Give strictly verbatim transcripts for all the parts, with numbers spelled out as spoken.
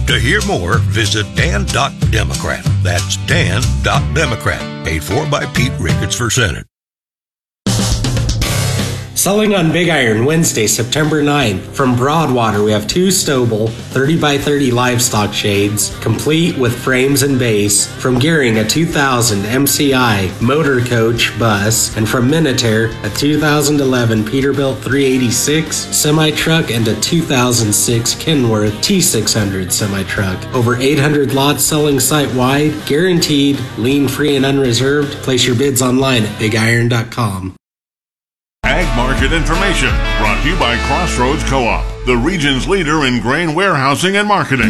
To hear more, visit dan dot democrat. That's dan dot democrat. Paid for by Pete Ricketts for Senate. Selling on Big Iron Wednesday, September ninth. From Broadwater, we have two Stobel thirty by thirty livestock shades, complete with frames and base. From Gearing, a two thousand M C I motor coach bus. And from Minutair, a two thousand eleven Peterbilt three eighty-six semi-truck and a two thousand six Kenworth T six hundred semi-truck. Over eight hundred lots selling site-wide, guaranteed, lien-free and unreserved. Place your bids online at big iron dot com. Ag Market Information, brought to you by Crossroads Co-op, the region's leader in grain warehousing and marketing.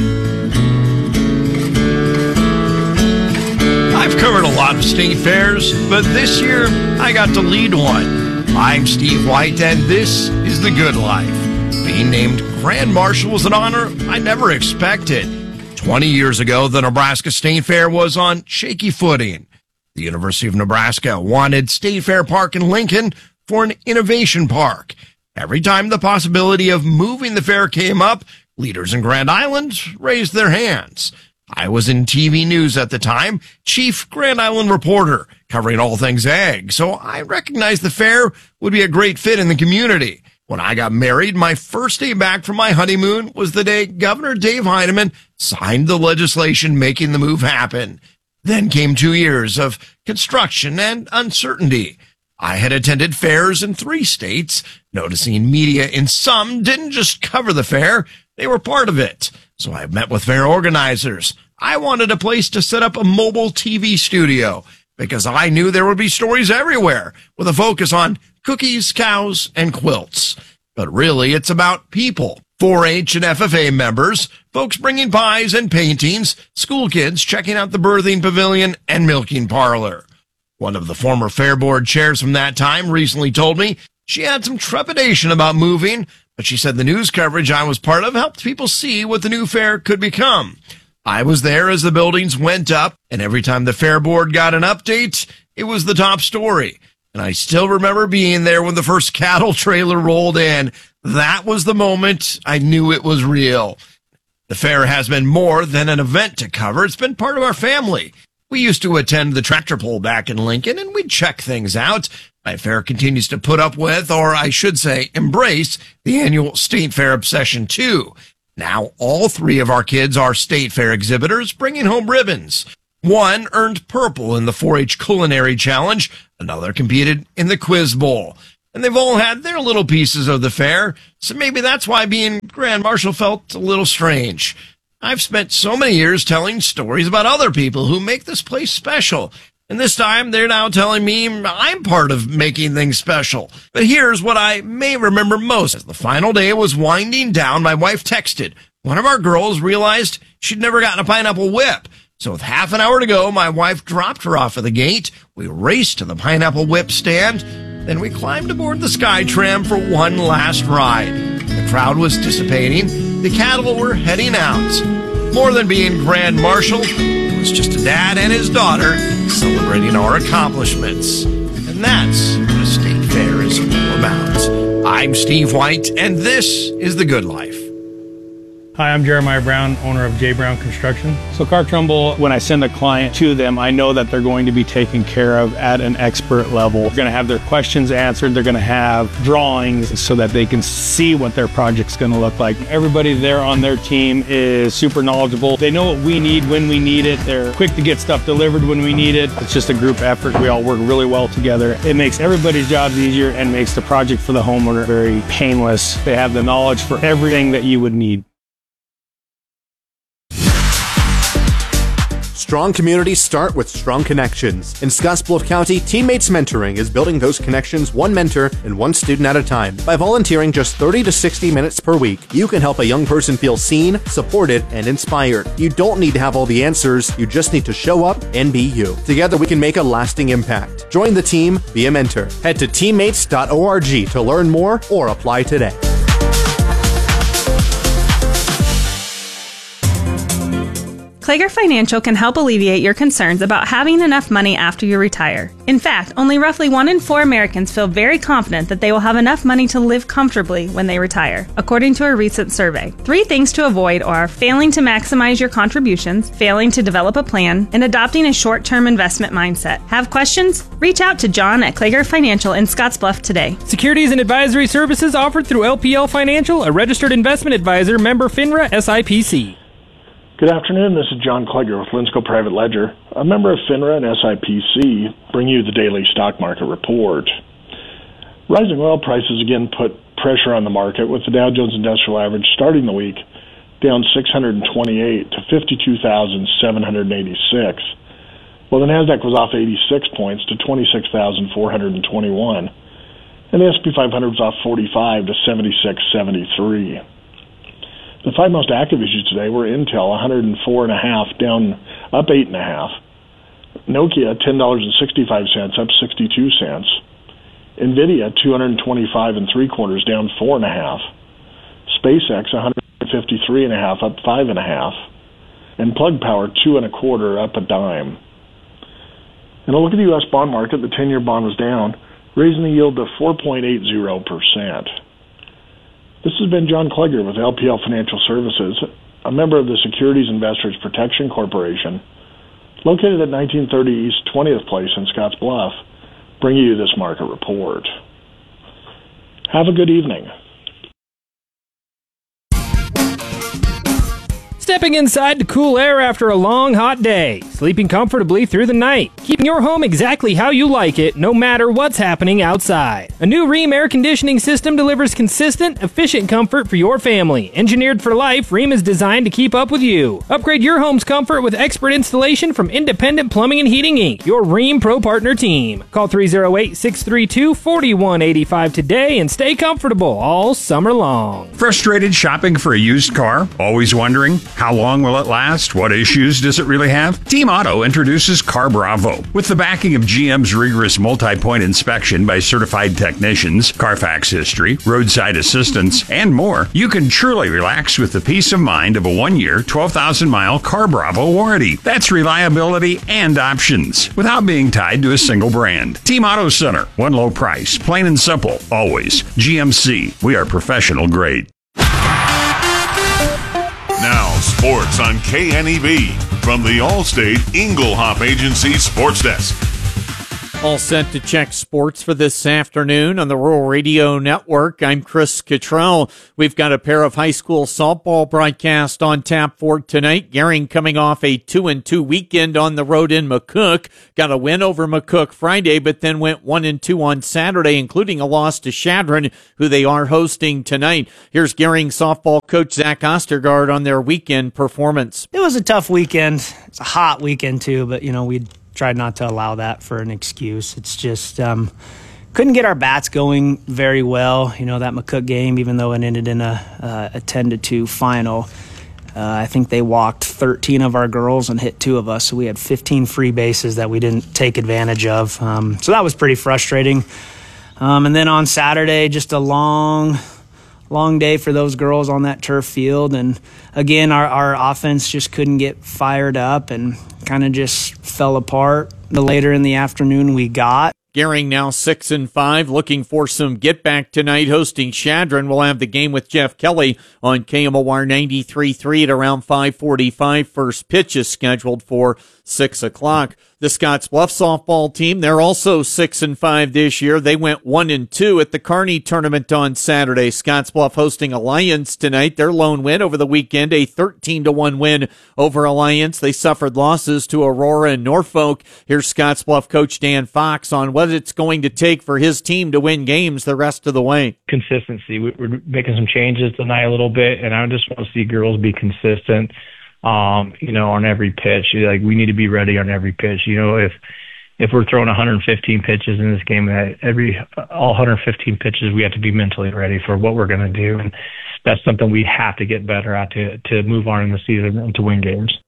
I've covered a lot of state fairs, but this year I got to lead one. I'm Steve White, and this is The Good Life. Being named Grand Marshal was an honor I never expected. Twenty years ago, the Nebraska State Fair was on shaky footing. The University of Nebraska wanted State Fair Park in Lincoln for an innovation park. Every time the possibility of moving the fair came up, leaders in Grand Island raised their hands. I was in T V news at the time, chief Grand Island reporter, covering all things ag, so I recognized the fair would be a great fit in the community. When I got married, my first day back from my honeymoon was the day Governor Dave Heineman signed the legislation making the move happen. Then came two years of construction and uncertainty. I had attended fairs in three states, noticing media in some didn't just cover the fair, they were part of it. So I met with fair organizers. I wanted a place to set up a mobile T V studio because I knew there would be stories everywhere with a focus on cookies, cows, and quilts. But really, it's about people. four H and F F A members, folks bringing pies and paintings, school kids checking out the birthing pavilion and milking parlor. One of the former Fair Board chairs from that time recently told me she had some trepidation about moving, but she said the news coverage I was part of helped people see what the new fair could become. I was there as the buildings went up, and every time the Fair Board got an update, it was the top story. And I still remember being there when the first cattle trailer rolled in. That was the moment I knew it was real. The fair has been more than an event to cover. It's been part of our family. We used to attend the tractor pull back in Lincoln, and we'd check things out. My fair continues to put up with, or I should say, embrace, the annual State Fair obsession, too. Now, all three of our kids are State Fair exhibitors, bringing home ribbons. One earned purple in the four H Culinary Challenge. Another competed in the Quiz Bowl. And they've all had their little pieces of the fair, so maybe that's why being Grand Marshal felt a little strange. I've spent so many years telling stories about other people who make this place special. And this time, they're now telling me I'm part of making things special. But here's what I may remember most. As the final day was winding down, my wife texted. One of our girls realized she'd never gotten a pineapple whip. So with half an hour to go, my wife dropped her off at the gate. We raced to the pineapple whip stand. Then we climbed aboard the SkyTram for one last ride. The crowd was dissipating. The cattle were heading out. More than being Grand Marshal, it was just a dad and his daughter celebrating our accomplishments. And that's what a state fair is all about. I'm Steve White, and this is The Good Life. Hi, I'm Jeremiah Brown, owner of J. Brown Construction. So Car Trumbull, when I send a client to them, I know that they're going to be taken care of at an expert level. They're going to have their questions answered. They're going to have drawings so that they can see what their project's going to look like. Everybody there on their team is super knowledgeable. They know what we need when we need it. They're quick to get stuff delivered when we need it. It's just a group effort. We all work really well together. It makes everybody's jobs easier and makes the project for the homeowner very painless. They have the knowledge for everything that you would need. Strong communities start with strong connections. In Scottsbluff County, Teammates Mentoring is building those connections one mentor and one student at a time. By volunteering just thirty to sixty minutes per week, you can help a young person feel seen, supported, and inspired. You don't need to have all the answers, you just need to show up and be you. Together we can make a lasting impact. Join the team, be a mentor. Head to teammates dot org to learn more or apply today. Klager Financial can help alleviate your concerns about having enough money after you retire. In fact, only roughly one in four Americans feel very confident that they will have enough money to live comfortably when they retire, according to a recent survey. Three things to avoid are failing to maximize your contributions, failing to develop a plan, and adopting a short-term investment mindset. Have questions? Reach out to John at Klager Financial in Scottsbluff today. Securities and advisory services offered through L P L Financial, a registered investment advisor, member FINRA S I P C. Good afternoon, this is John Klager with Linsco Private Ledger. A member of FINRA and S I P C bring you the daily stock market report. Rising oil prices again put pressure on the market, with the Dow Jones Industrial Average starting the week down six hundred twenty-eight to fifty-two thousand seven hundred eighty-six, while the NASDAQ was off eighty-six points to twenty-six thousand four hundred twenty-one, and the S and P five hundred was off forty-five to seventy-six seventy-three. The five most active issues today were Intel, one hundred four and a half, down, up eight and a half. Nokia, ten dollars and sixty-five cents, up sixty-two cents. Nvidia, two hundred twenty-five and three quarters, down four and a half. SpaceX, one hundred fifty-three and a half, up five and a half. And Plug Power, two and a quarter, up a dime. And a look at the U S bond market. The ten-year bond was down, raising the yield to four point eight zero percent. This has been John Klager with L P L Financial Services, a member of the Securities Investors Protection Corporation, located at nineteen thirty East twentieth Place in Scottsbluff, bringing you this market report. Have a good evening. Stepping inside to cool air after a long, hot day. Sleeping comfortably through the night. Keeping your home exactly how you like it, no matter what's happening outside. A new Rheem air conditioning system delivers consistent, efficient comfort for your family. Engineered for life, Rheem is designed to keep up with you. Upgrade your home's comfort with expert installation from Independent Plumbing and Heating Incorporated, your Rheem Pro Partner team. Call three oh eight, six three two, four one eight five today and stay comfortable all summer long. Frustrated shopping for a used car? Always wondering, how long will it last? What issues does it really have? Team Auto introduces Car Bravo. With the backing of G M's rigorous multi-point inspection by certified technicians, Carfax history, roadside assistance, and more, you can truly relax with the peace of mind of a one-year, twelve thousand mile Car Bravo warranty. That's reliability and options without being tied to a single brand. Team Auto Center, one low price, plain and simple, always. G M C, we are professional grade. Now, sports on K N E B from the Allstate Inglehop Agency Sports Desk. All set to check sports for this afternoon on the Rural Radio Network. I'm Chris Cottrell. We've got a pair of high school softball broadcasts on tap for tonight. Gering coming off a two and two weekend on the road in McCook. Got a win over McCook Friday, but then went one and two on Saturday, including a loss to Chadron, who they are hosting tonight. Here's Gering softball coach Zach Ostergaard on their weekend performance. It was a tough weekend. It's a hot weekend too, but you know, we tried not to allow that for an excuse. It's just um, couldn't get our bats going very well. You know, that McCook game, even though it ended in a, uh, a ten to two final, uh, I think they walked thirteen of our girls and hit two of us. So we had fifteen free bases that we didn't take advantage of. Um, so that was pretty frustrating. Um, and then on Saturday, just a long, long day for those girls on that turf field. And again, our, our offense just couldn't get fired up and kind of just fell apart the later in the afternoon we got. Gering now six and five, looking for some get back tonight, hosting Chadron. We'll have the game with Jeff Kelly on K M O R ninety-three point three at around five forty-five. First pitch is scheduled for six o'clock. The Scottsbluff softball team, they're also six and five this year. They went one and two at the Kearney tournament on Saturday. Scottsbluff hosting Alliance tonight. Their lone win over the weekend, a thirteen to one win over Alliance. They suffered losses to Aurora and Norfolk. Here's Scottsbluff coach Dan Fox on what it's going to take for his team to win games the rest of the way. Consistency. We're making some changes tonight a little bit, and I just want to see girls be consistent. Um, you know, on every pitch, like we need to be ready on every pitch. You know, if if we're throwing one hundred fifteen pitches in this game, every all one hundred fifteen pitches, we have to be mentally ready for what we're going to do, and that's something we have to get better at to to move on in the season and to win games.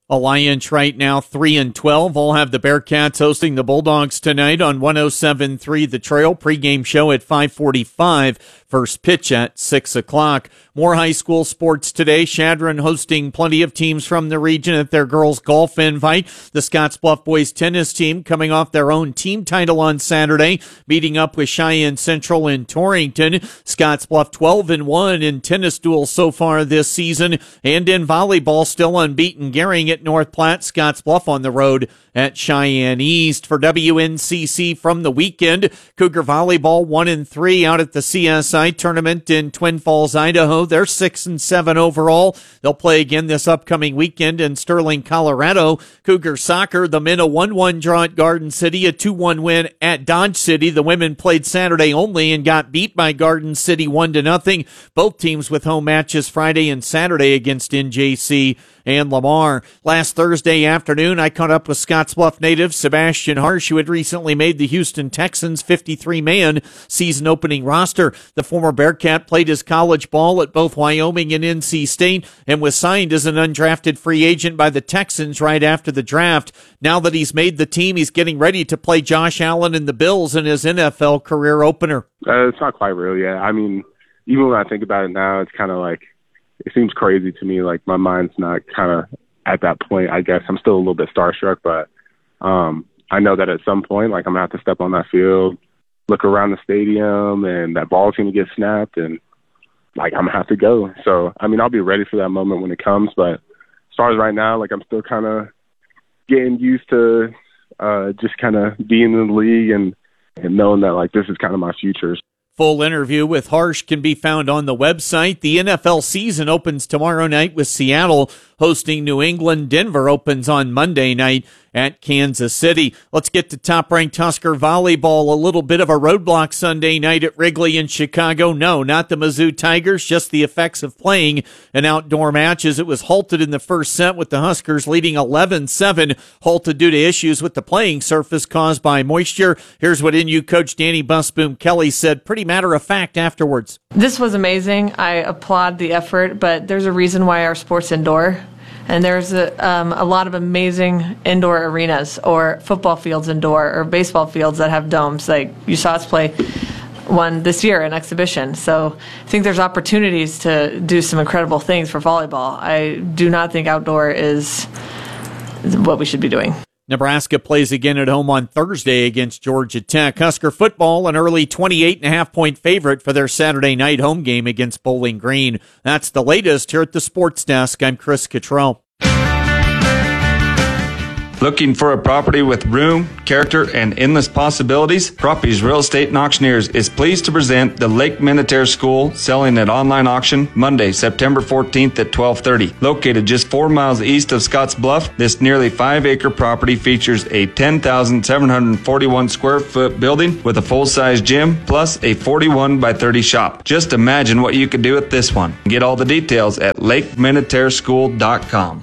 Alliance right now three and twelve. I'll have the Bearcats hosting the Bulldogs tonight on one oh seven point three The Trail. Pregame show at five forty-five. First pitch at six o'clock. More high school sports today. Chadron hosting plenty of teams from the region at their girls golf invite. The Scottsbluff boys tennis team coming off their own team title on Saturday, meeting up with Cheyenne Central in Torrington. Scottsbluff twelve and one in tennis duels so far this season, and in volleyball still unbeaten. Gehring at North Platte, Scottsbluff on the road at Cheyenne East. For W N C C from the weekend, Cougar volleyball one and three out at the C S I tournament in Twin Falls, Idaho. They're six and seven overall. They'll play again this upcoming weekend in Sterling, Colorado. Cougar soccer, the men a one one draw at Garden City, a two one win at Dodge City. The women played Saturday only and got beat by Garden City one to nothing. Both teams with home matches Friday and Saturday against N J C and Lamar. Last Thursday afternoon, I caught up with Scottsbluff native Sebastian Harsh, who had recently made the Houston Texans fifty-three man season opening roster. The former Bearcat played his college ball at both Wyoming and N C State and was signed as an undrafted free agent by the Texans right after the draft. Now that he's made the team, he's getting ready to play Josh Allen and the Bills in his N F L career opener. Uh, it's not quite real yet. I mean, even when I think about it now, it's kind of like, it seems crazy to me. Like, my mind's not kind of at that point. I guess I'm still a little bit starstruck, but um, I know that at some point, like, I'm going to have to step on that field, look around the stadium, and that ball's going to get snapped, and, like, I'm going to have to go. So, I mean, I'll be ready for that moment when it comes, but as far as right now, like, I'm still kind of getting used to uh, just kind of being in the league and, and knowing that, like, this is kind of my future. Full interview with Harsh can be found on the website. The N F L season opens tomorrow night with Seattle hosting New England. Denver opens on Monday night at Kansas City. Let's get to top-ranked Husker volleyball. A little bit of a roadblock Sunday night at Wrigley in Chicago. No, not the Mizzou Tigers, just the effects of playing an outdoor match as it was halted in the first set with the Huskers leading eleven seven, halted due to issues with the playing surface caused by moisture. Here's what N U coach Danny Busboom Kelly said pretty matter-of-fact afterwards. This was amazing. I applaud the effort, but there's a reason why our sport's indoor. And there's a, um, a lot of amazing indoor arenas or football fields indoor or baseball fields that have domes. Like you saw us play one this year, an exhibition. So I think there's opportunities to do some incredible things for volleyball. I do not think outdoor is what we should be doing. Nebraska plays again at home on Thursday against Georgia Tech. Husker football, an early twenty-eight and a half point favorite for their Saturday night home game against Bowling Green. That's the latest here at the Sports Desk. I'm Chris Cottrell. Looking for a property with room, character, and endless possibilities? Properties Real Estate and Auctioneers is pleased to present the Lake Minnetonka School selling at online auction Monday, September fourteenth at twelve thirty. Located just four miles east of Scotts Bluff, this nearly five acre property features a ten thousand seven hundred forty-one square foot building with a full-size gym plus a forty-one by thirty shop. Just imagine what you could do with this one. Get all the details at lake minnetonka school dot com.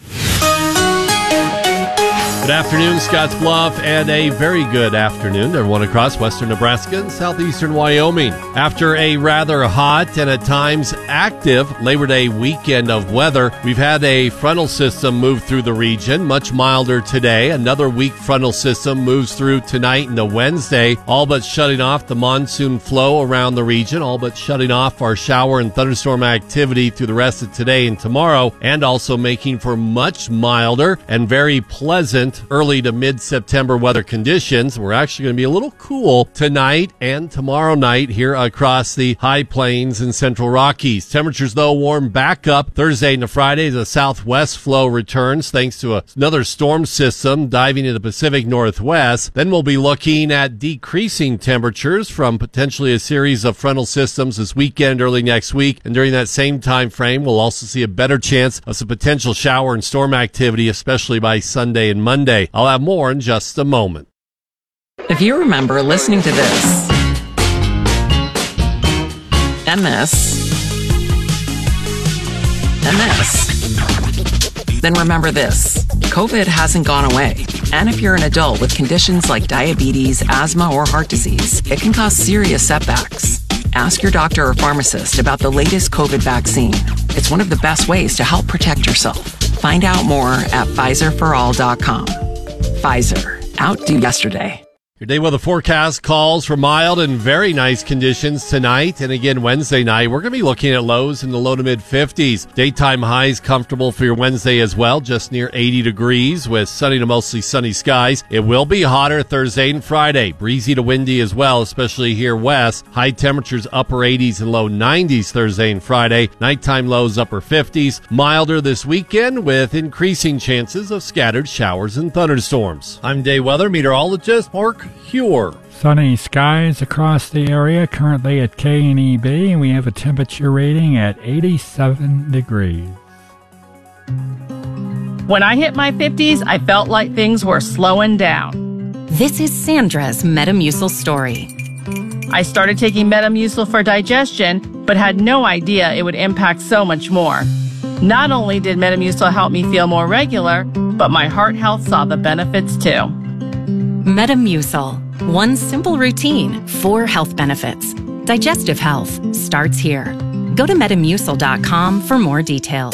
Good afternoon, Scotts Bluff, and a very good afternoon to everyone across western Nebraska and southeastern Wyoming. After a rather hot and at times active Labor Day weekend of weather, we've had a frontal system move through the region, much milder today. Another weak frontal system moves through tonight into Wednesday, all but shutting off the monsoon flow around the region, all but shutting off our shower and thunderstorm activity through the rest of today and tomorrow, and also making for much milder and very pleasant early to mid-September weather conditions. We're actually going to be a little cool tonight and tomorrow night here across the high plains and central Rockies. Temperatures, though, warm back up Thursday into Friday as a southwest flow returns thanks to a, another storm system diving into the Pacific Northwest. Then we'll be looking at decreasing temperatures from potentially a series of frontal systems this weekend, early next week. And during that same time frame, we'll also see a better chance of some potential shower and storm activity, especially by Sunday and Monday. I'll have more in just a moment. If you remember listening to this, and this, and this, then remember this. COVID hasn't gone away. And if you're an adult with conditions like diabetes, asthma, or heart disease, it can cause serious setbacks. Ask your doctor or pharmacist about the latest COVID vaccine. It's one of the best ways to help protect yourself. Find out more at Pfizer for all dot com. Pfizer. Outdo yesterday. Your day weather forecast calls for mild and very nice conditions tonight and again Wednesday night. We're going to be looking at lows in the low to mid fifties. Daytime highs comfortable for your Wednesday as well, just near eighty degrees with sunny to mostly sunny skies. It will be hotter Thursday and Friday. Breezy to windy as well, especially here west. High temperatures upper eighties and low nineties Thursday and Friday. Nighttime lows upper fifties. Milder this weekend with increasing chances of scattered showers and thunderstorms. I'm day weather meteorologist Mark Huer. Sunny skies across the area currently at K N E B, and we have a temperature reading at eighty-seven degrees. When I hit my fifties, I felt like things were slowing down. This is Sandra's Metamucil story. I started taking Metamucil for digestion, but had no idea it would impact so much more. Not only did Metamucil help me feel more regular, but my heart health saw the benefits too. Metamucil. One simple routine, four health benefits. Digestive health starts here. Go to metamucil dot com for more details.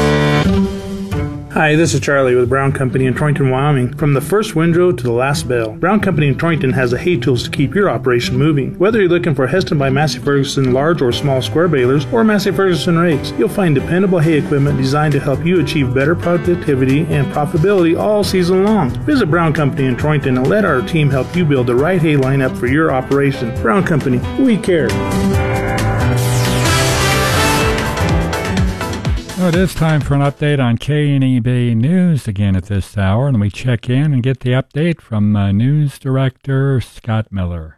Hi, this is Charlie with Brown Company in Troyington, Wyoming. From the first windrow to the last bale, Brown Company in Troyington has the hay tools to keep your operation moving. Whether you're looking for Heston by Massey Ferguson large or small square balers or Massey Ferguson rakes, you'll find dependable hay equipment designed to help you achieve better productivity and profitability all season long. Visit Brown Company in Troyington and let our team help you build the right hay lineup for your operation. Brown Company, we care. Well, it is time for an update on K N E B News again at this hour, and we check in and get the update from uh, News Director Scott Miller.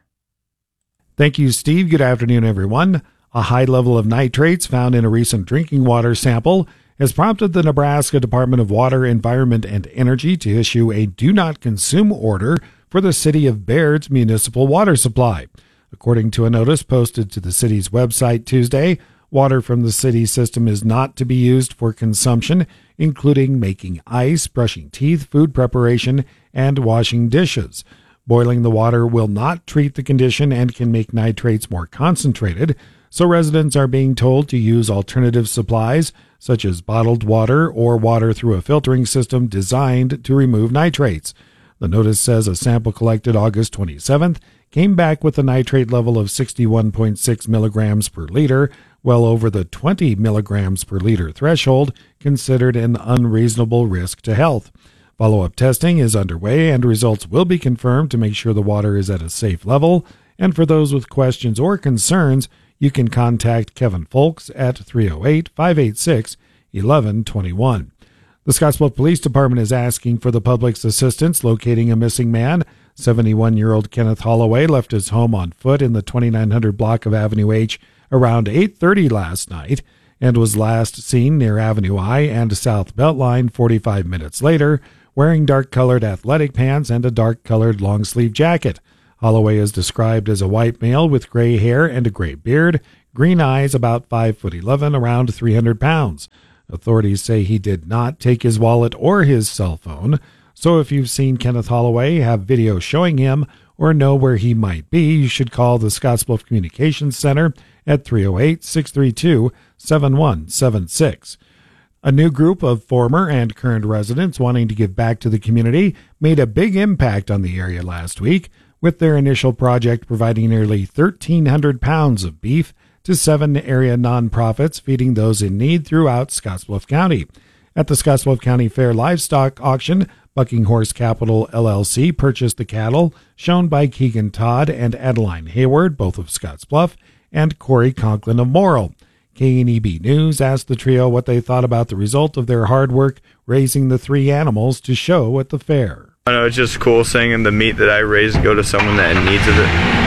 Thank you, Steve. Good afternoon, everyone. A high level of nitrates found in a recent drinking water sample has prompted the Nebraska Department of Water, Environment, and Energy to issue a do not consume order for the city of Baird's municipal water supply. According to a notice posted to the city's website Tuesday, water from the city system is not to be used for consumption, including making ice, brushing teeth, food preparation, and washing dishes. Boiling the water will not treat the condition and can make nitrates more concentrated, so residents are being told to use alternative supplies, such as bottled water or water through a filtering system designed to remove nitrates. The notice says a sample collected August twenty-seventh came back with a nitrate level of sixty-one point six milligrams per liter, well over the twenty milligrams per liter threshold considered an unreasonable risk to health. Follow-up testing is underway and results will be confirmed to make sure the water is at a safe level. And for those with questions or concerns, you can contact Kevin Folks at three oh eight, five eight six, one one two one. The Scottsbluff Police Department is asking for the public's assistance locating a missing man. seventy-one-year-old Kenneth Holloway left his home on foot in the twenty-nine hundred block of Avenue H around eight thirty last night and was last seen near Avenue I and South Beltline forty-five minutes later, wearing dark-colored athletic pants and a dark-colored long-sleeve jacket. Holloway is described as a white male with gray hair and a gray beard, green eyes, about five foot eleven, around three hundred pounds. Authorities say he did not take his wallet or his cell phone, so if you've seen Kenneth Holloway, have video showing him, or know where he might be, you should call the Scottsbluff Communications Center at three oh eight, six three two, seven one seven six. A new group of former and current residents wanting to give back to the community made a big impact on the area last week, with their initial project providing nearly thirteen hundred pounds of beef to seven area nonprofits feeding those in need throughout Scottsbluff County. At the Scottsbluff County Fair Livestock Auction, Bucking Horse Capital L L C purchased the cattle shown by Keegan Todd and Adeline Hayward, both of Scottsbluff, and Corey Conklin of Morrill. K N E B News asked the trio what they thought about the result of their hard work raising the three animals to show at the fair. I know it's just cool seeing the meat that I raised go to someone that needs of it.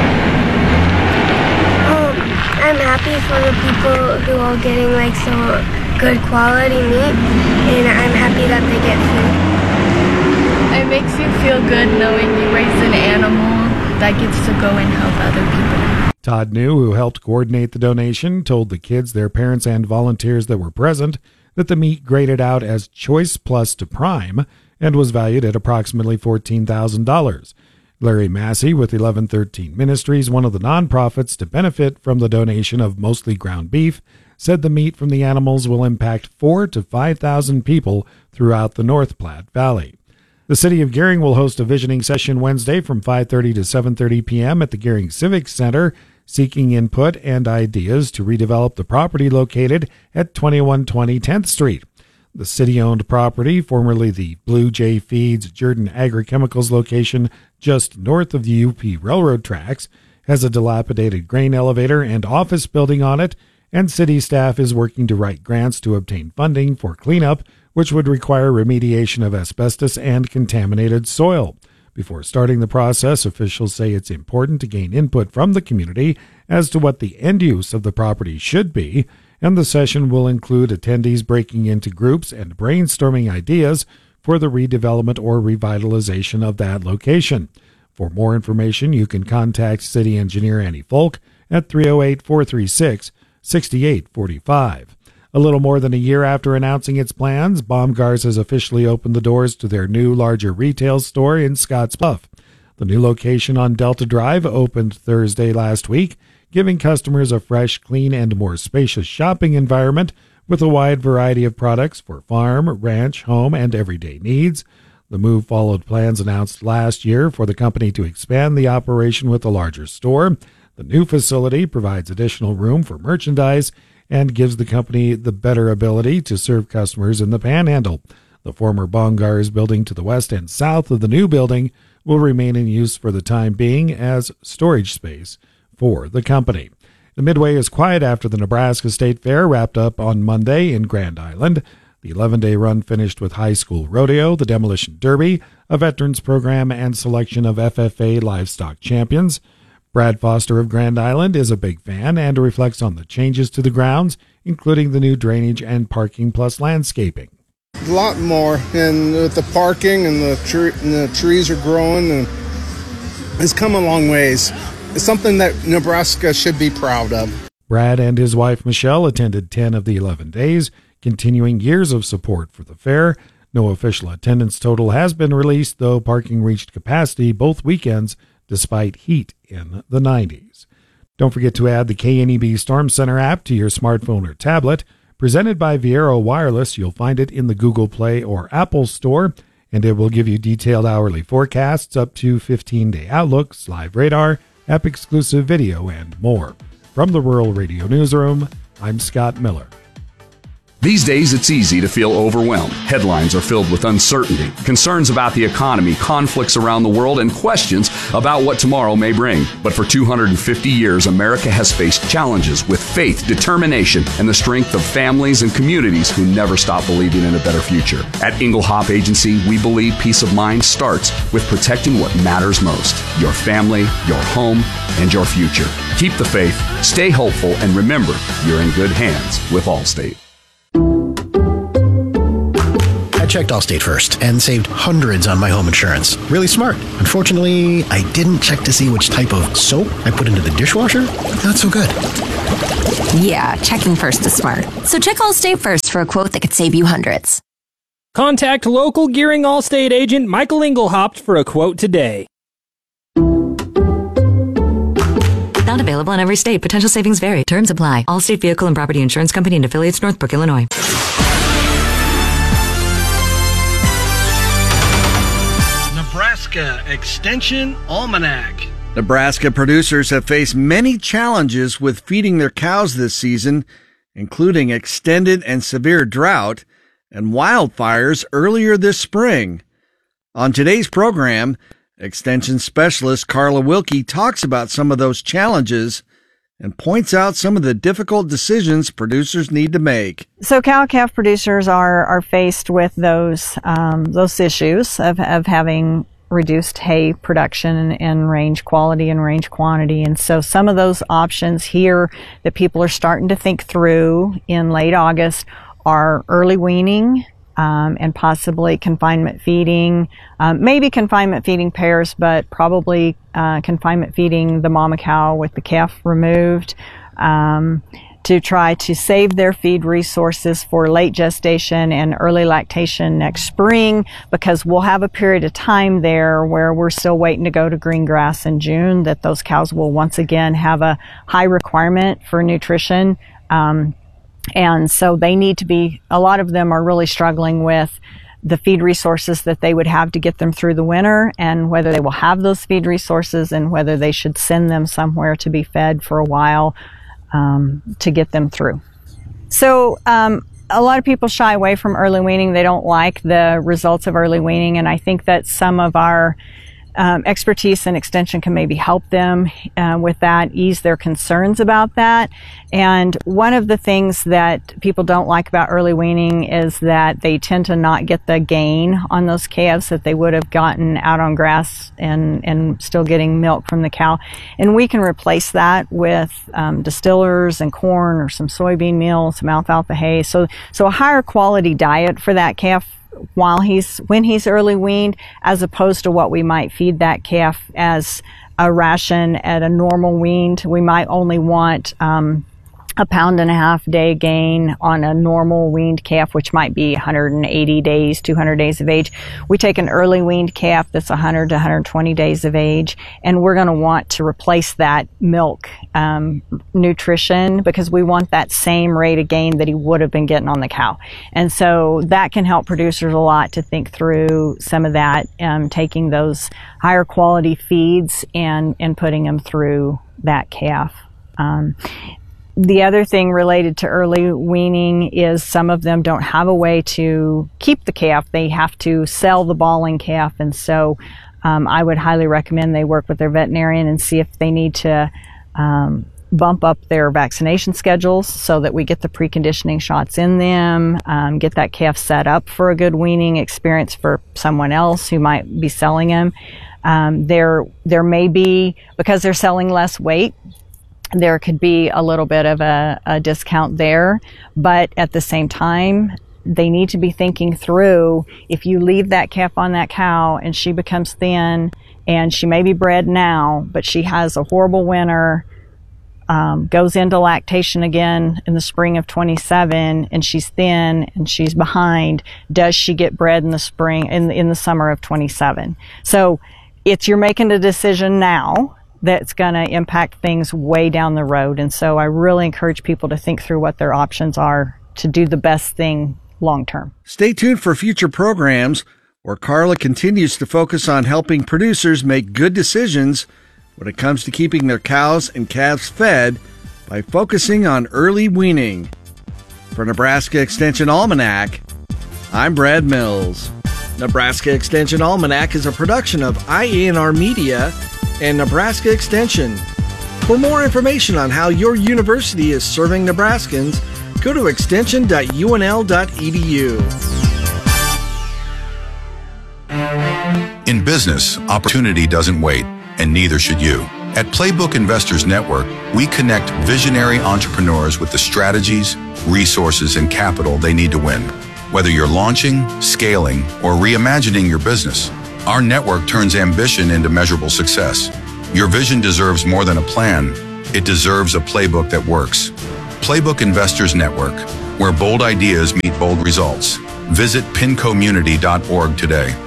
I'm happy for the people who are getting like some good quality meat, and I'm happy that they get food. It makes you feel good knowing you raised an animal that gets to go and help other people. Todd New, who helped coordinate the donation, told the kids, their parents, and volunteers that were present that the meat graded out as Choice Plus to Prime and was valued at approximately fourteen thousand dollars. Larry Massey with eleven thirteen Ministries, one of the nonprofits to benefit from the donation of mostly ground beef, said the meat from the animals will impact four to five thousand people throughout the North Platte Valley. The City of Gering will host a visioning session Wednesday from five thirty to seven thirty p.m. at the Gering Civic Center, seeking input and ideas to redevelop the property located at twenty-one twenty tenth Street. The city-owned property, formerly the Blue Jay Feeds Jordan Agrochemicals location just north of the U P Railroad tracks, has a dilapidated grain elevator and office building on it, and city staff is working to write grants to obtain funding for cleanup, which would require remediation of asbestos and contaminated soil. Before starting the process, officials say it's important to gain input from the community as to what the end use of the property should be, and the session will include attendees breaking into groups and brainstorming ideas for the redevelopment or revitalization of that location. For more information, you can contact City Engineer Annie Folk at three oh eight, four three six, six eight four five. A little more than a year after announcing its plans, Baumgars has officially opened the doors to their new, larger retail store in Scottsbluff. The new location on Delta Drive opened Thursday last week, giving customers a fresh, clean, and more spacious shopping environment with a wide variety of products for farm, ranch, home, and everyday needs. The move followed plans announced last year for the company to expand the operation with a larger store. The new facility provides additional room for merchandise and gives the company the better ability to serve customers in the Panhandle. The former Baumgars building to the west and south of the new building will remain in use for the time being as storage space for the company. The Midway is quiet after the Nebraska State Fair wrapped up on Monday in Grand Island. The eleven-day run finished with high school rodeo, the demolition derby, a veterans program, and selection of F F A livestock champions. Brad Foster of Grand Island is a big fan and reflects on the changes to the grounds, including the new drainage and parking plus landscaping. A lot more, and with the parking and the, tre- and the trees are growing, and it's come a long ways. It's something that Nebraska should be proud of. Brad and his wife Michelle attended ten of the eleven days, continuing years of support for the fair. No official attendance total has been released, though parking reached capacity both weekends despite heat in the nineties. Don't forget to add the K N E B Storm Center app to your smartphone or tablet. Presented by Viero Wireless, you'll find it in the Google Play or Apple Store, and it will give you detailed hourly forecasts, up to fifteen-day outlooks, live radar, app-exclusive video, and more. From the Rural Radio Newsroom, I'm Scott Miller. These days, it's easy to feel overwhelmed. Headlines are filled with uncertainty, concerns about the economy, conflicts around the world, and questions about what tomorrow may bring. But for two hundred fifty years, America has faced challenges with faith, determination, and the strength of families and communities who never stop believing in a better future. At Engelhop Agency, we believe peace of mind starts with protecting what matters most: your family, your home, and your future. Keep the faith, stay hopeful, and remember, you're in good hands with Allstate. I checked Allstate first and saved hundreds on my home insurance. Really smart. Unfortunately, I didn't check to see which type of soap I put into the dishwasher. Not so good. Yeah, checking first is smart. So check Allstate first for a quote that could save you hundreds. Contact local Gering Allstate agent Michael Engelhaupt for a quote today. Not available in every state. Potential savings vary. Terms apply. Allstate Vehicle and Property Insurance Company and affiliates, Northbrook, Illinois. Nebraska Extension Almanac. Nebraska producers have faced many challenges with feeding their cows this season, including extended and severe drought and wildfires earlier this spring. On today's program, Extension Specialist Carla Wilkie talks about some of those challenges and points out some of the difficult decisions producers need to make. So cow-calf producers are are faced with those um, those issues of, of having reduced hay production and, and range quality and range quantity. And so some of those options here that people are starting to think through in late August are early weaning, Um, and possibly confinement feeding, um, maybe confinement feeding pairs, but probably uh, confinement feeding the mama cow with the calf removed, um, to try to save their feed resources for late gestation and early lactation next spring, because we'll have a period of time there where we're still waiting to go to green grass in June, that those cows will once again have a high requirement for nutrition. Um, And so they need to be, a lot of them are really struggling with the feed resources that they would have to get them through the winter, and whether they will have those feed resources, and whether they should send them somewhere to be fed for a while um, to get them through. So um, a lot of people shy away from early weaning. They don't like the results of early weaning, and I think that some of our Um, expertise and extension can maybe help them uh, with that, ease their concerns about that. And one of the things that people don't like about early weaning is that they tend to not get the gain on those calves that they would have gotten out on grass and, and still getting milk from the cow. And we can replace that with um, distillers and corn or some soybean meal, some alfalfa hay. So, so a higher quality diet for that calf while he's when he's early weaned, as opposed to what we might feed that calf as a ration at a normal weaned. We might only want um, a pound and a half day gain on a normal weaned calf, which might be one hundred eighty days, two hundred days of age. We take an early weaned calf that's one hundred to one hundred twenty days of age, and we're going to want to replace that milk um, nutrition, because we want that same rate of gain that he would have been getting on the cow. And so that can help producers a lot to think through some of that, um, taking those higher quality feeds and, and putting them through that calf. Um, The other thing related to early weaning is some of them don't have a way to keep the calf. They have to sell the balling calf, and so um, I would highly recommend they work with their veterinarian and see if they need to um, bump up their vaccination schedules so that we get the preconditioning shots in them, um, get that calf set up for a good weaning experience for someone else who might be selling them. Um, there, there may be, because they're selling less weight, there could be a little bit of a, a discount there, but at the same time, they need to be thinking through, if you leave that calf on that cow and she becomes thin and she may be bred now, but she has a horrible winter, um, goes into lactation again in the spring of twenty-seven, and she's thin and she's behind, does she get bred in the spring, in, in the summer of twenty-seven? So it's, you're making a decision now that's going to impact things way down the road. And so I really encourage people to think through what their options are to do the best thing long term. Stay tuned for future programs where Carla continues to focus on helping producers make good decisions when it comes to keeping their cows and calves fed by focusing on early weaning. For Nebraska Extension Almanac, I'm Brad Mills. Nebraska Extension Almanac is a production of I A N R Media and Nebraska Extension. For more information on how your university is serving Nebraskans, go to extension dot u n l dot e d u. In business, opportunity doesn't wait, and neither should you. At Playbook Investors Network, we connect visionary entrepreneurs with the strategies, resources, and capital they need to win. Whether you're launching, scaling, or reimagining your business, our network turns ambition into measurable success. Your vision deserves more than a plan. It deserves a playbook that works. Playbook Investors Network, where bold ideas meet bold results. Visit pincommunity dot org today.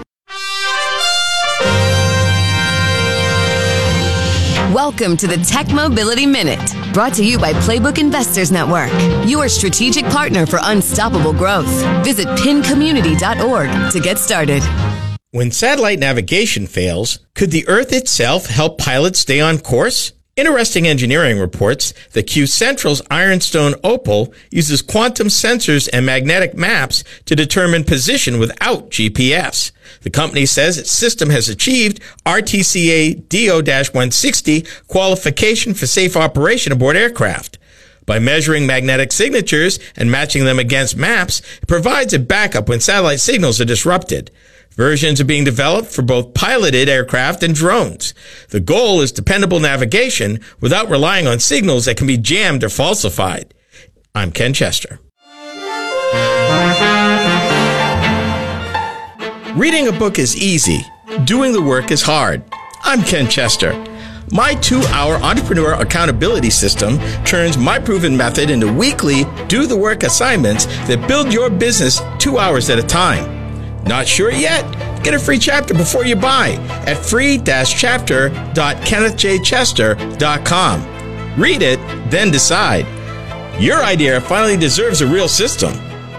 Welcome to the Tech Mobility Minute, brought to you by Playbook Investors Network, your strategic partner for unstoppable growth. Visit pin community dot org to get started. When satellite navigation fails, could the Earth itself help pilots stay on course? Interesting Engineering reports that Q Central's Ironstone Opal uses quantum sensors and magnetic maps to determine position without G P S. The company says its system has achieved R T C A D O one sixty qualification for safe operation aboard aircraft. By measuring magnetic signatures and matching them against maps, it provides a backup when satellite signals are disrupted. Versions are being developed for both piloted aircraft and drones. The goal is dependable navigation without relying on signals that can be jammed or falsified. I'm Ken Chester. Reading a book is easy. Doing the work is hard. I'm Ken Chester. My two-hour entrepreneur accountability system turns my proven method into weekly do-the-work assignments that build your business two hours at a time. Not sure yet? Get a free chapter before you buy at free dash chapter dot kenneth j chester dot com. Read it, then decide. Your idea finally deserves a real system.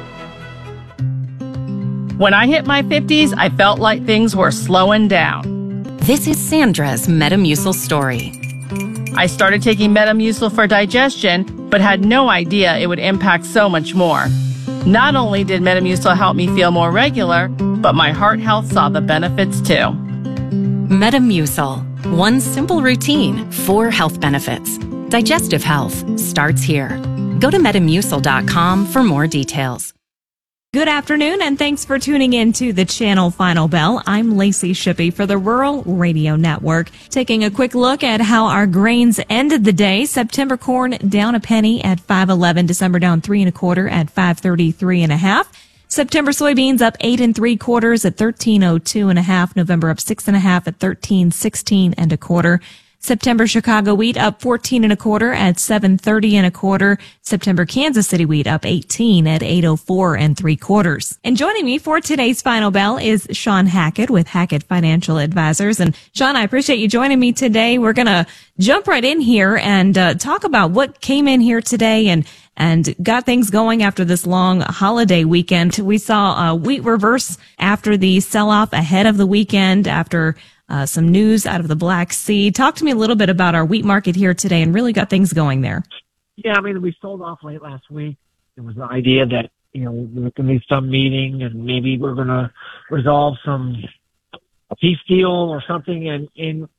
When I hit my fifties, I felt like things were slowing down. This is Sandra's Metamucil story. I started taking Metamucil for digestion, but had no idea it would impact so much more. Not only did Metamucil help me feel more regular, but my heart health saw the benefits too. Metamucil. One simple routine, four health benefits. Digestive health starts here. Go to metamucil dot com for more details. Good afternoon, and thanks for tuning in to the Channel Final Bell. I'm Lacey Shippey for the Rural Radio Network. Taking a quick look at how our grains ended the day. September corn down a penny at five eleven. December down three and a quarter at five thirty-three and a half. September soybeans up eight and three quarters at thirteen oh two and a half. November up six and a half at thirteen sixteen and a quarter. September Chicago wheat up fourteen and a quarter at seven thirty and a quarter. September Kansas City wheat up eighteen at eight oh four and three quarters. And joining me for today's Final Bell is Sean Hackett with Hackett Financial Advisors. And Sean, I appreciate you joining me today. We're going to jump right in here and uh, talk about what came in here today and and got things going after this long holiday weekend. We saw a wheat reverse after the sell-off ahead of the weekend, after Uh, some news out of the Black Sea. Talk to me a little bit about our wheat market here today and really got things going there. Yeah, I mean, we sold off late last week. There was the idea that, you know, there was going to be some meeting and maybe we're going to resolve some peace deal or something. And, and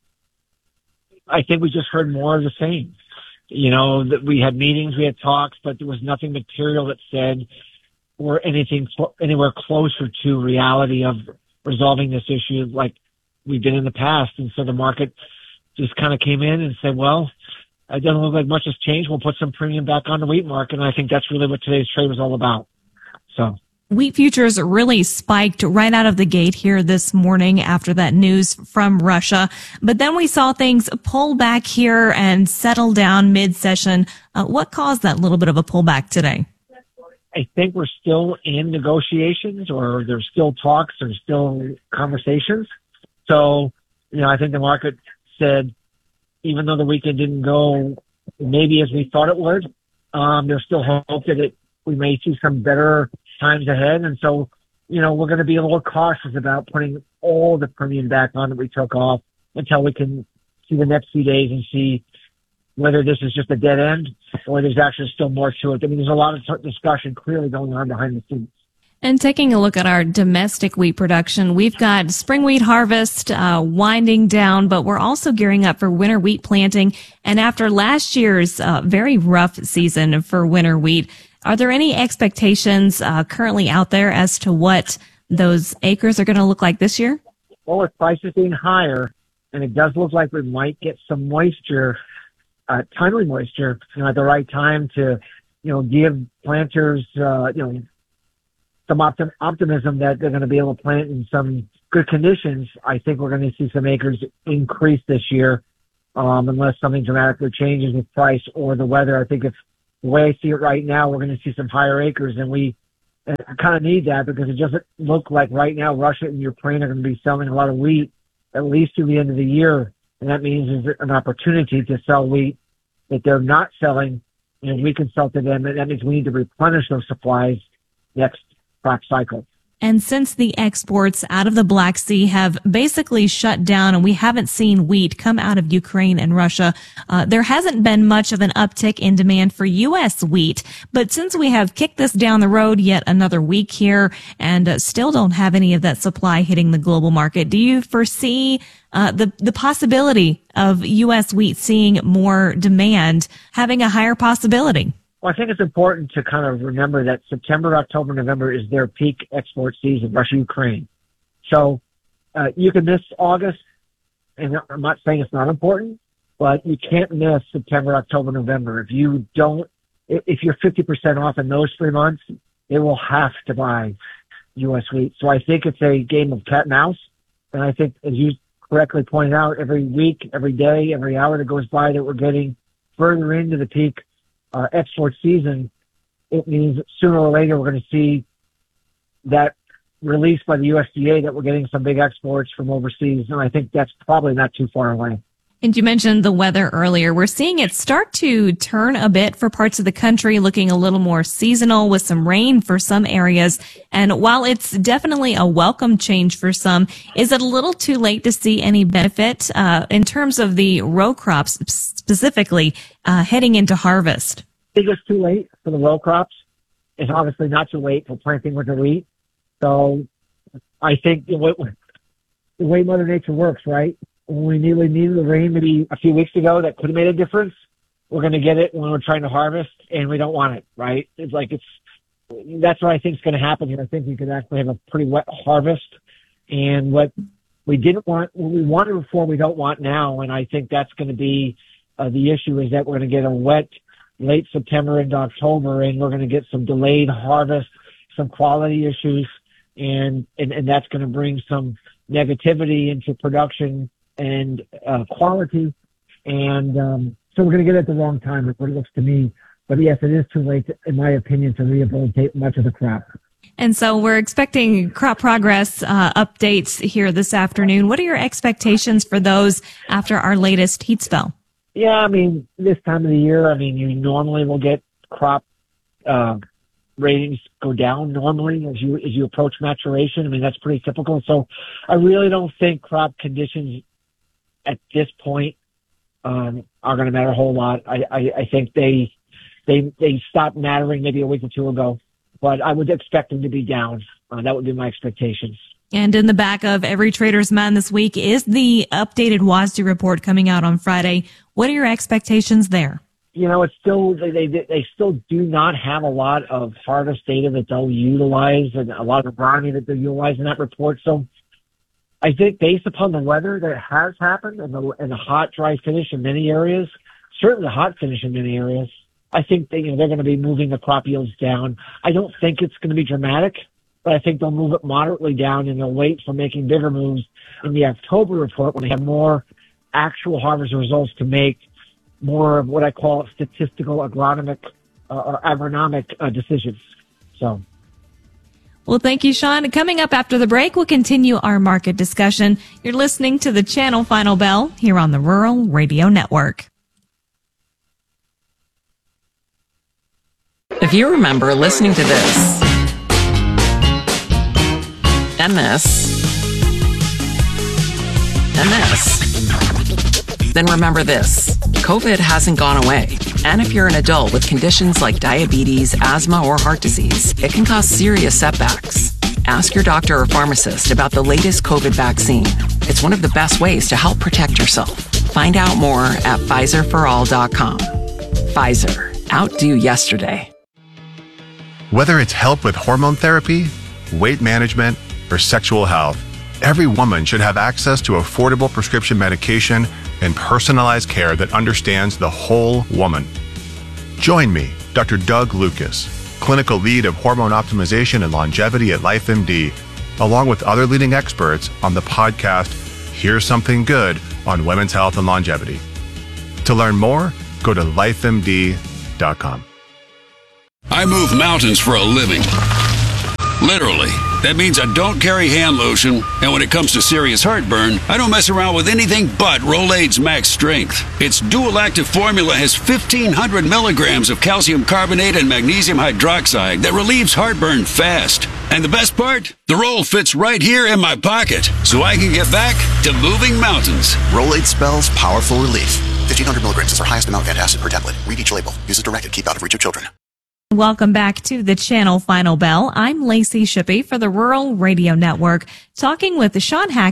I think we just heard more of the same. You know, that we had meetings, we had talks, but there was nothing material that said or anything anywhere closer to reality of resolving this issue like we've been in the past. And so the market just kind of came in and said, well, it doesn't look like much has changed. We'll put some premium back on the wheat market. And I think that's really what today's trade was all about. So wheat futures really spiked right out of the gate here this morning after that news from Russia. But then we saw things pull back here and settle down mid-session. Uh, what caused that little bit of a pullback today? I think we're still in negotiations, or there's still talks, there's still conversations. So, you know, I think the market said, even though the weekend didn't go maybe as we thought it would, um, there's still hope that it, we may see some better times ahead. And so, you know, we're going to be a little cautious about putting all the premium back on that we took off until we can see the next few days and see whether this is just a dead end or there's actually still more to it. I mean, there's a lot of discussion clearly going on behind the scenes. And taking a look at our domestic wheat production, we've got spring wheat harvest uh, winding down, but we're also gearing up for winter wheat planting. And after last year's uh, very rough season for winter wheat, are there any expectations uh, currently out there as to what those acres are going to look like this year? Well, with prices being higher, and it does look like we might get some moisture, uh, timely moisture, you know, at the right time to, you know, give planters, uh, you know, some optim- optimism that they're going to be able to plant in some good conditions. I think we're going to see some acres increase this year, um, unless something dramatically changes with price or the weather. I think if the way I see it right now, we're going to see some higher acres, and we uh, kind of need that because it doesn't look like right now Russia and Ukraine are going to be selling a lot of wheat at least through the end of the year. And that means there's an opportunity to sell wheat that they're not selling, and we can sell to them. And that means we need to replenish those supplies next crop cycle. And since the exports out of the Black Sea have basically shut down and we haven't seen wheat come out of Ukraine and Russia, uh, there hasn't been much of an uptick in demand for U S wheat. But since we have kicked this down the road yet another week here and uh, still don't have any of that supply hitting the global market, do you foresee uh, the, the possibility of U S wheat seeing more demand, having a higher possibility? Well, I think it's important to kind of remember that September, October, November is their peak export season, Russia, Ukraine. So uh, you can miss August, and I'm not saying it's not important, but you can't miss September, October, November. If you don't, if you're fifty percent off in those three months, they will have to buy U S wheat. So I think it's a game of cat and mouse. And I think, as you correctly pointed out, every week, every day, every hour that goes by that we're getting further into the peak Uh, export season, it means sooner or later we're going to see that released by the U S D A that we're getting some big exports from overseas, and I think that's probably not too far away. And you mentioned the weather earlier. We're seeing it start to turn a bit for parts of the country, looking a little more seasonal with some rain for some areas. And while it's definitely a welcome change for some, is it a little too late to see any benefit uh, in terms of the row crops specifically uh, heading into harvest? I think it's too late for the row crops. It's obviously not too late for planting winter wheat. So I think the way, the way Mother Nature works, right? When we nearly needed the rain maybe a few weeks ago that could have made a difference, we're going to get it when we're trying to harvest, and we don't want it, right? It's like it's that's what I think is going to happen here. I think we could actually have a pretty wet harvest, and what we didn't want, what we wanted before, we don't want now, and I think that's going to be uh, the issue is that we're going to get a wet late September into October, and we're going to get some delayed harvest, some quality issues, and and, and that's going to bring some negativity into production and uh, quality, and um, so we're going to get it at the wrong time, is what it looks to me. But yes, it is too late, in my opinion, to rehabilitate much of the crop. And so we're expecting crop progress uh, updates here this afternoon. What are your expectations for those after our latest heat spell? Yeah, I mean, this time of the year, I mean, you normally will get crop uh, ratings go down normally as you as you approach maturation. I mean, that's pretty typical. So I really don't think crop conditions at this point um, are going to matter a whole lot. I, I, I think they they they stopped mattering maybe a week or two ago, but I would expect them to be down. Uh, that would be my expectations. And in the back of every Trader's Man this week is the updated W A S D report coming out on Friday. What are your expectations there? You know, it's still they, they they still do not have a lot of harvest data that they'll utilize, and a lot of agronomy that they'll utilize in that report. So I think based upon the weather that has happened and the, and the hot, dry finish in many areas, certainly the hot finish in many areas, I think they, you know, they're going to be moving the crop yields down. I don't think it's going to be dramatic, but I think they'll move it moderately down, and they'll wait for making bigger moves in the October report when they have more actual harvest results to make more of what I call statistical agronomic uh, or agronomic uh, decisions. So. Well, thank you, Sean. Coming up after the break, we'll continue our market discussion. You're listening to the Channel Final Bell here on the Rural Radio Network. If you remember listening to this and this and this, then remember this. COVID hasn't gone away. And if you're an adult with conditions like diabetes, asthma, or heart disease, it can cause serious setbacks. Ask your doctor or pharmacist about the latest COVID vaccine. It's one of the best ways to help protect yourself. Find out more at Pfizer for all dot com. Pfizer. Outdo yesterday. Whether it's help with hormone therapy, weight management, or sexual health, every woman should have access to affordable prescription medication and personalized care that understands the whole woman. Join me, Doctor Doug Lucas, clinical lead of hormone optimization and longevity at LifeMD, along with other leading experts on the podcast, Here's Something Good on Women's Health and Longevity. To learn more, go to life M D dot com. I move mountains for a living. Literally. That means I don't carry hand lotion, and when it comes to serious heartburn, I don't mess around with anything but Rolaids Max Strength. Its dual-active formula has fifteen hundred milligrams of calcium carbonate and magnesium hydroxide that relieves heartburn fast. And the best part? The roll fits right here in my pocket, so I can get back to moving mountains. Rolaids spells powerful relief. fifteen hundred milligrams is our highest amount of antacid per tablet. Read each label. Use as directed. Keep out of reach of children. Welcome back to the Channel Final Bell. I'm Lacey Shippey for the Rural Radio Network, talking with Sean Hackett